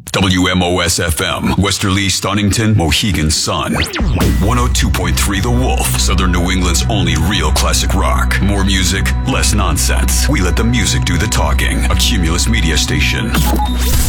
WMOS FM, Westerly, Stonington, Mohegan Sun. 102.3 The Wolf, Southern New England's only real classic rock. More music, less nonsense. We let the music do the talking. A Cumulus media station.